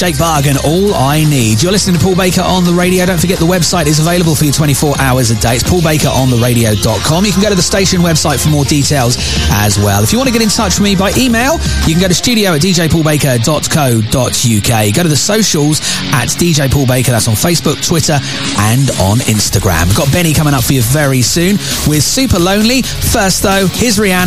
Jake Bargan, All I Need. You're listening to Paul Baker on the radio. Don't forget the website is available for you 24 hours a day. It's paulbakerontheradio.com. You can go to the station website for more details as well. If you want to get in touch with me by email, you can go to studio@djpaulbaker.co.uk. Go to the socials at DJ Paul Baker. That's on Facebook, Twitter, and on Instagram. We've got Benny coming up for you very soon with Super Lonely. First, though, here's Rihanna.